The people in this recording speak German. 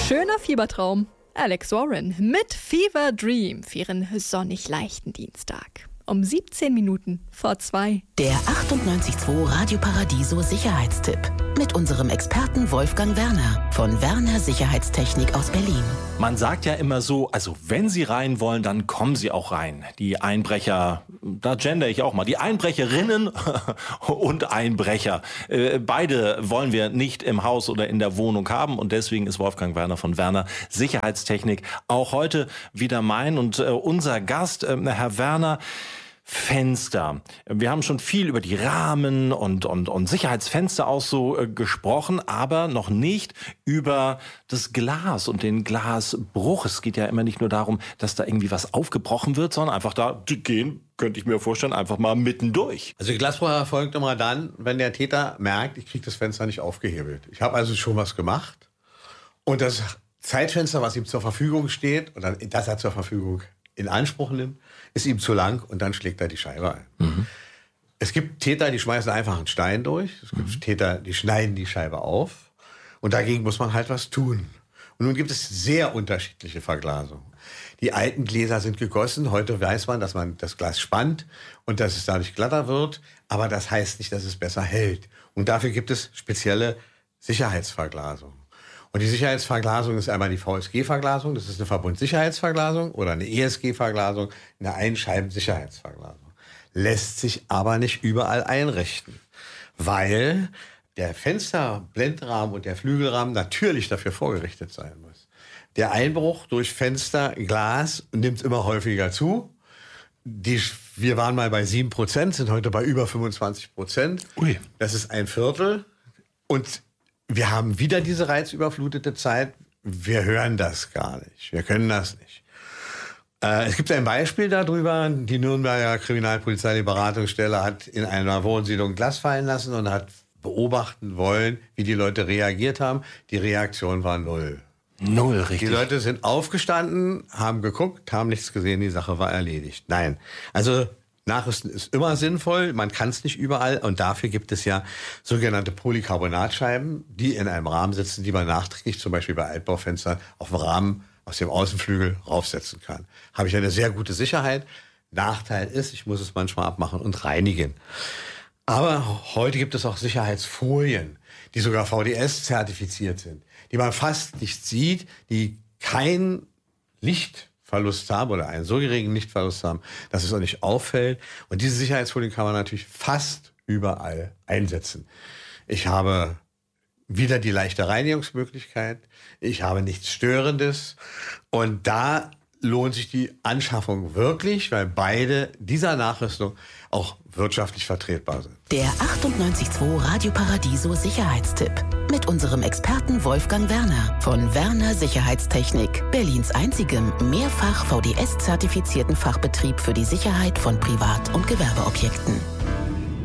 Schöner Fiebertraum. Alex Warren mit Fever Dream für ihren sonnig leichten Dienstag. Um 17 Minuten vor 2. Der 98.2 Radio Paradiso Sicherheitstipp. Mit unserem Experten Wolfgang Werner von Werner Sicherheitstechnik aus Berlin. Man sagt ja immer so, also wenn Sie rein wollen, dann kommen Sie auch rein. Die Einbrecher, da gender ich auch mal, die Einbrecherinnen und Einbrecher. Beide wollen wir nicht im Haus oder in der Wohnung haben und deswegen ist Wolfgang Werner von Werner Sicherheitstechnik auch heute wieder mein und unser Gast, Herr Werner. Fenster. Wir haben schon viel über die Rahmen und Sicherheitsfenster auch so gesprochen, aber noch nicht über das Glas und den Glasbruch. Es geht ja immer nicht nur darum, dass da irgendwie was aufgebrochen wird, sondern einfach da gehen, könnte ich mir vorstellen, einfach mal mittendurch. Also der Glasbruch erfolgt immer dann, wenn der Täter merkt, ich kriege das Fenster nicht aufgehebelt. Ich habe also schon was gemacht und das Zeitfenster, was ihm zur Verfügung steht, oder das er zur Verfügung in Anspruch nimmt, ist ihm zu lang und dann schlägt er die Scheibe ein. Mhm. Es gibt Täter, die schmeißen einfach einen Stein durch. Es gibt Täter, die schneiden die Scheibe auf. Und dagegen muss man halt was tun. Und nun gibt es sehr unterschiedliche Verglasungen. Die alten Gläser sind gegossen. Heute weiß man, dass man das Glas spannt und dass es dadurch glatter wird. Aber das heißt nicht, dass es besser hält. Und dafür gibt es spezielle Sicherheitsverglasungen. Und die Sicherheitsverglasung ist einmal die VSG-Verglasung, das ist eine Verbundsicherheitsverglasung, oder eine ESG-Verglasung, eine Einscheiben-Sicherheitsverglasung. Lässt sich aber nicht überall einrichten, weil der Fensterblendrahmen und der Flügelrahmen natürlich dafür vorgerichtet sein muss. Der Einbruch durch Fenster, Glas nimmt immer häufiger zu. Wir waren mal bei 7%, sind heute bei über 25%. Ui. Das ist ein Viertel. Und wir haben wieder diese reizüberflutete Zeit. Wir hören das gar nicht. Wir können das nicht. Es gibt ein Beispiel darüber. Die Nürnberger Kriminalpolizei, die Beratungsstelle, hat in einer Wohnsiedlung Glas fallen lassen und hat beobachten wollen, wie die Leute reagiert haben. Die Reaktion war null. Null, richtig. Die Leute sind aufgestanden, haben geguckt, haben nichts gesehen, die Sache war erledigt. Nein, also Nachrüsten ist immer sinnvoll, man kann es nicht überall und dafür gibt es ja sogenannte Polycarbonatscheiben, die in einem Rahmen sitzen, die man nachträglich zum Beispiel bei Altbaufenstern auf den Rahmen aus dem Außenflügel raufsetzen kann. Habe ich eine sehr gute Sicherheit. Nachteil ist, ich muss es manchmal abmachen und reinigen. Aber heute gibt es auch Sicherheitsfolien, die sogar VDS-zertifiziert sind, die man fast nicht sieht, die kein Lichtverlust haben oder einen so geringen Lichtverlust haben, dass es auch nicht auffällt. Und diese Sicherheitsfolien kann man natürlich fast überall einsetzen. Ich habe wieder die leichte Reinigungsmöglichkeit. Ich habe nichts Störendes. Und da lohnt sich die Anschaffung wirklich, weil beide dieser Nachrüstung auch wirtschaftlich vertretbar sind. Der 98.2 Radio Paradiso Sicherheitstipp. Mit unserem Experten Wolfgang Werner von Werner Sicherheitstechnik. Berlins einzigem mehrfach VDS-zertifizierten Fachbetrieb für die Sicherheit von Privat- und Gewerbeobjekten.